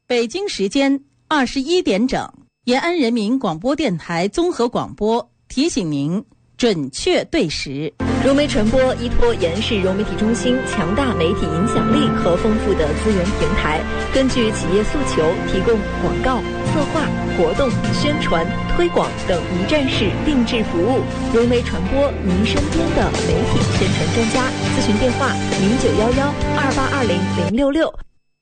北京时间21点整，延安人民广播电台综合广播提醒您准确对时。 融媒传播依托延世融媒体中心强大媒体影响力和丰富的资源平台，根据企业诉求提供广告、策划、活动、宣传、推广等一站式定制服务。融媒传播，您身边的媒体宣传专家。咨询电话0911282066。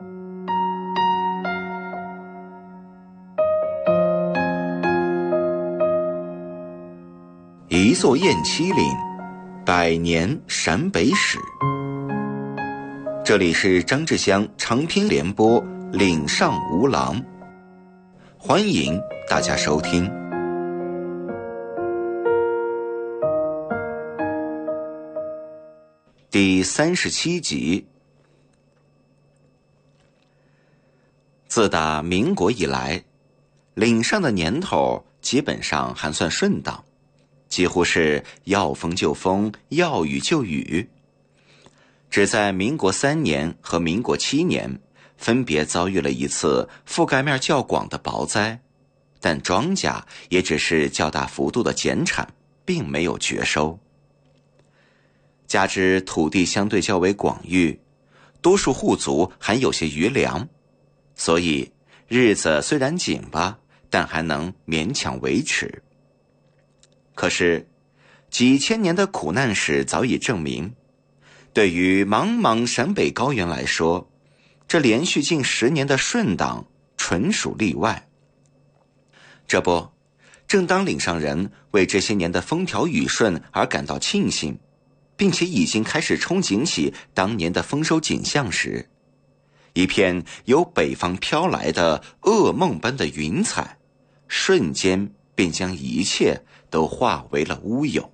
一座雁栖岭，100年陕北史。这里是张志香长篇联播《岭上无狼》，欢迎大家收听。第37集。自打民国以来，岭上的年头基本上还算顺当，几乎是要风就风，要雨就雨。只在民国3年和民国7年分别遭遇了一次覆盖面较广的雹灾，但庄稼也只是较大幅度的减产，并没有绝收。加之土地相对较为广域，多数户族还有些余粮，所以日子虽然紧巴，但还能勉强维持。可是几千年的苦难史早已证明，对于茫茫陕北高原来说，这连续近10年的顺当纯属例外。这不，正当岭上人为这些年的风调雨顺而感到庆幸，并且已经开始憧憬起当年的丰收景象时，一片由北方飘来的噩梦般的云彩，瞬间便将一切都化为了乌有。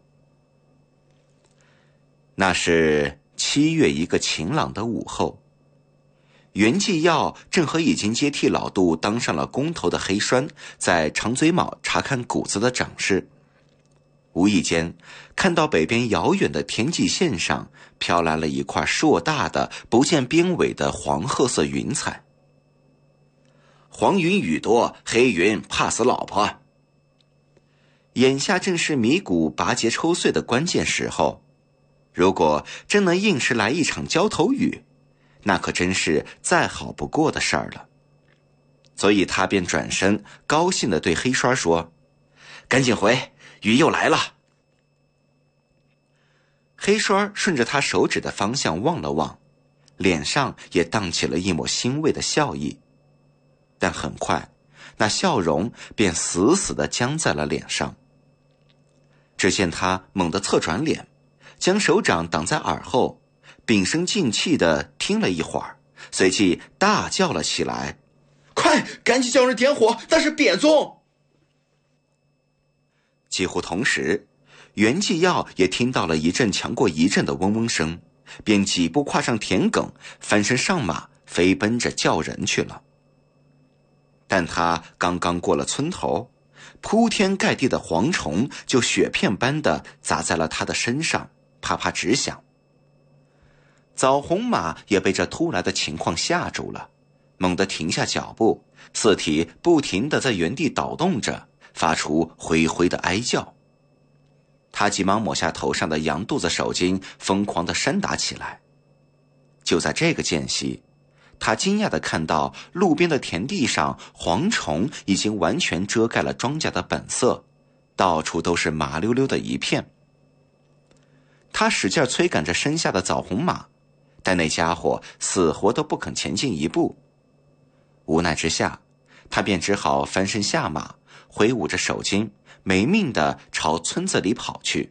那是7月一个晴朗的午后，袁继耀正和已经接替老杜当上了工头的黑栓在长嘴卯查看谷子的长势，无意间看到北边遥远的田际线上飘来了一块硕大的不见边尾的黄褐色云彩。黄云雨多，黑云怕死老婆。眼下正是米谷拔节抽穗的关键时候，如果真能硬是来一场浇头雨，那可真是再好不过的事儿了。所以他便转身高兴地对黑栓说：“赶紧回，雨又来了。”黑栓顺着他手指的方向望了望，脸上也荡起了一抹欣慰的笑意，但很快那笑容便死死地僵在了脸上。只见他猛地侧转脸，将手掌挡在耳后，屏声静气地听了一会儿，随即大叫了起来：“快，赶紧叫人点火，那是扁宗！”几乎同时，袁继耀也听到了一阵强过一阵的嗡嗡声，便几步跨上田埂，翻身上马，飞奔着叫人去了。但他刚刚过了村头，铺天盖地的蝗虫就雪片般的砸在了他的身上，啪啪直响。枣红马也被这突来的情况吓住了，猛地停下脚步，四体不停地在原地倒动着，发出灰灰的哀叫。他急忙抹下头上的羊肚子手巾，疯狂地扇打起来。就在这个间隙，他惊讶地看到路边的田地上蝗虫已经完全遮盖了庄稼的本色，到处都是麻溜溜的一片。他使劲催赶着身下的枣红马，但那家伙死活都不肯前进一步。无奈之下，他便只好翻身下马，挥舞着手巾，没命地朝村子里跑去。